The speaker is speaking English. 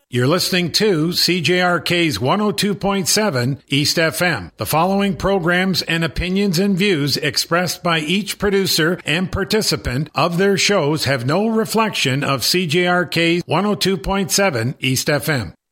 You're listening to CJRK's 102.7 East FM. The following programs and opinions and views expressed by each producer and participant of their shows have no reflection of CJRK's 102.7 East FM.